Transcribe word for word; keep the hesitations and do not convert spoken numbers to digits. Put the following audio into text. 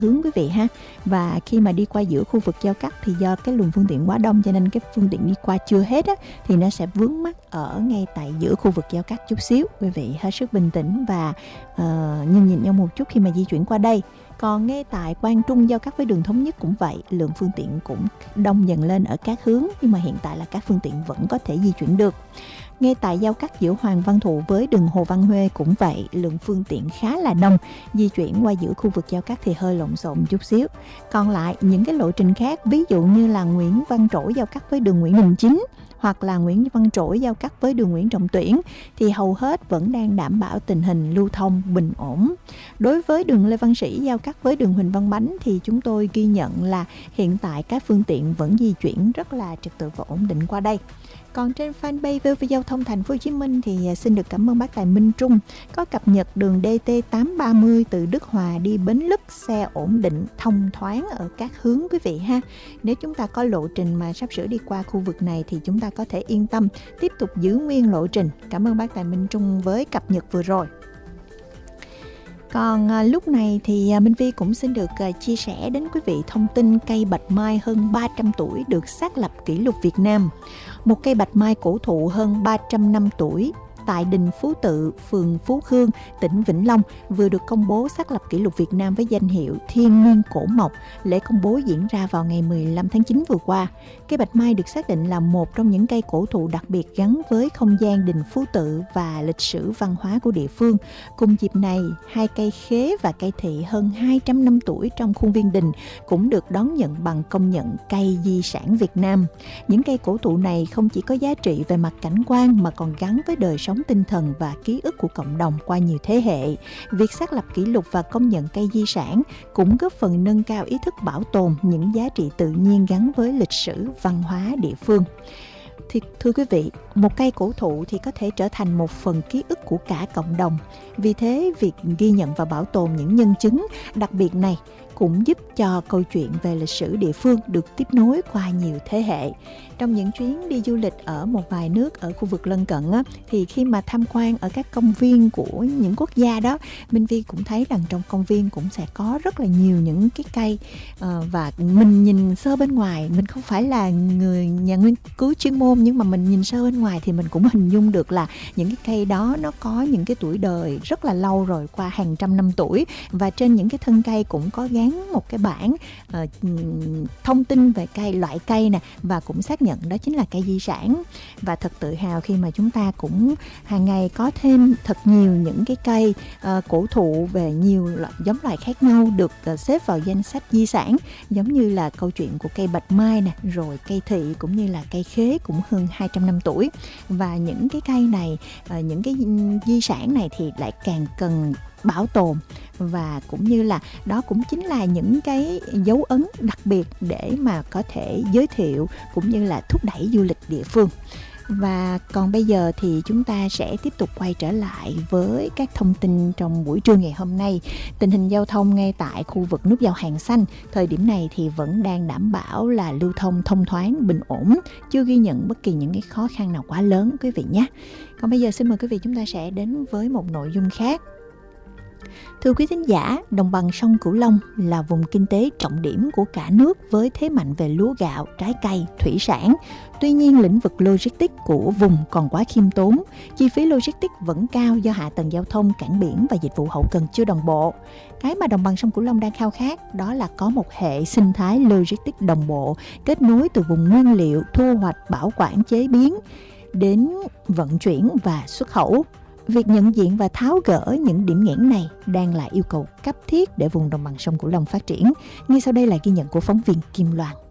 hướng quý vị ha. Và khi mà đi qua giữa khu vực giao cắt thì do cái luồng phương tiện quá đông cho nên cái phương tiện đi qua chưa hết á, thì nó sẽ vướng mắc ở ngay tại giữa khu vực giao cắt chút xíu. Quý vị hết sức bình tĩnh và uh, nhìn nhìn nhau một chút khi mà di chuyển qua đây. Còn ngay tại Quang Trung giao cắt với đường Thống Nhất cũng vậy, lượng phương tiện cũng đông dần lên ở các hướng, nhưng mà hiện tại là các phương tiện vẫn có thể di chuyển được. Ngay tại giao cắt giữa Hoàng Văn Thụ với đường Hồ Văn Huê cũng vậy, lượng phương tiện khá là đông, di chuyển qua giữa khu vực giao cắt thì hơi lộn xộn chút xíu. Còn lại những cái lộ trình khác, ví dụ như là Nguyễn Văn Trỗi giao cắt với đường Nguyễn Đình Chính, hoặc là Nguyễn Văn Trỗi giao cắt với đường Nguyễn Trọng Tuyển, thì hầu hết vẫn đang đảm bảo tình hình lưu thông bình ổn. Đối với đường Lê Văn Sĩ giao cắt với đường Huỳnh Văn Bánh thì chúng tôi ghi nhận là hiện tại các phương tiện vẫn di chuyển rất là trật tự và ổn định qua đây. Còn trên fanpage vê o vê Giao thông Thành phố Hồ Chí Minh thì xin được cảm ơn bác Tài Minh Trung có cập nhật đường đê tê tám ba mươi từ Đức Hòa đi Bến Lức, xe ổn định thông thoáng ở các hướng quý vị ha. Nếu chúng ta có lộ trình mà sắp sửa đi qua khu vực này thì chúng ta có thể yên tâm tiếp tục giữ nguyên lộ trình. Cảm ơn bác Tài Minh Trung với cập nhật vừa rồi. Còn à, lúc này thì à, Minh Vi cũng xin được à, chia sẻ đến quý vị thông tin cây bạch mai hơn ba trăm tuổi được xác lập kỷ lục Việt Nam. Một cây bạch mai cổ thụ hơn ba trăm năm tuổi tại đình Phú Tự, phường Phú Khương, tỉnh Vĩnh Long vừa được công bố xác lập kỷ lục Việt Nam với danh hiệu Thiên Niên Cổ Mộc. Lễ công bố diễn ra vào ngày mười lăm tháng chín vừa qua. Cây bạch mai được xác định là một trong những cây cổ thụ đặc biệt gắn với không gian đình Phú Tự và lịch sử văn hóa của địa phương. Cùng dịp này, hai cây khế và cây thị hơn hai trăm năm tuổi trong khuôn viên đình cũng được đón nhận bằng công nhận cây di sản Việt Nam. Những cây cổ thụ này không chỉ có giá trị về mặt cảnh quan mà còn gắn với đời sống tinh thần và ký ức của cộng đồng qua nhiều thế hệ. Việc xác lập kỷ lục và công nhận cây di sản cũng góp phần nâng cao ý thức bảo tồn những giá trị tự nhiên gắn với lịch sử văn hóa địa phương. Thì, thưa quý vị, một cây cổ thụ thì có thể trở thành một phần ký ức của cả cộng đồng. Vì thế, việc ghi nhận và bảo tồn những nhân chứng đặc biệt này cũng giúp cho câu chuyện về lịch sử địa phương được tiếp nối qua nhiều thế hệ. Trong những chuyến đi du lịch ở một vài nước ở khu vực lân cận á, thì khi mà tham quan ở các công viên của những quốc gia đó, Minh Vi cũng thấy rằng trong công viên cũng sẽ có rất là nhiều những cái cây à, và mình nhìn sơ bên ngoài, mình không phải là người nhà nghiên cứu chuyên môn, nhưng mà mình nhìn sơ bên ngoài thì mình cũng hình dung được là những cái cây đó nó có những cái tuổi đời rất là lâu rồi, qua hàng trăm năm tuổi, và trên những cái thân cây cũng có gắn một cái bảng uh, thông tin về cây, loại cây nè, và cũng xác nhận đó chính là cây di sản. Và thật tự hào khi mà chúng ta cũng hàng ngày có thêm thật nhiều những cái cây uh, cổ thụ về nhiều loại, giống loài khác nhau được uh, xếp vào danh sách di sản, giống như là câu chuyện của cây bạch mai nè, rồi cây thị cũng như là cây khế cũng hơn hai trăm năm tuổi. Và những cái cây này, uh, những cái di sản này thì lại càng cần bảo tồn, và cũng như là đó cũng chính là những cái dấu ấn đặc biệt để mà có thể giới thiệu cũng như là thúc đẩy du lịch địa phương. Và còn bây giờ thì chúng ta sẽ tiếp tục quay trở lại với các thông tin trong buổi trưa ngày hôm nay. Tình hình giao thông ngay tại khu vực nút giao Hàng Xanh thời điểm này thì vẫn đang đảm bảo là lưu thông thông thoáng, bình ổn, chưa ghi nhận bất kỳ những cái khó khăn nào quá lớn quý vị nhé. Còn bây giờ xin mời quý vị chúng ta sẽ đến với một nội dung khác. Thưa quý thính giả, đồng bằng sông Cửu Long là vùng kinh tế trọng điểm của cả nước với thế mạnh về lúa gạo, trái cây, thủy sản. Tuy nhiên, lĩnh vực logistics của vùng còn quá khiêm tốn. Chi phí logistics vẫn cao do hạ tầng giao thông, cảng biển và dịch vụ hậu cần chưa đồng bộ. Cái mà đồng bằng sông Cửu Long đang khao khát đó là có một hệ sinh thái logistics đồng bộ, kết nối từ vùng nguyên liệu, thu hoạch, bảo quản, chế biến đến vận chuyển và xuất khẩu. Việc nhận diện và tháo gỡ những điểm nghẽn này đang là yêu cầu cấp thiết để vùng đồng bằng sông Cửu Long phát triển. Ngay sau đây là ghi nhận của phóng viên Kim Loan.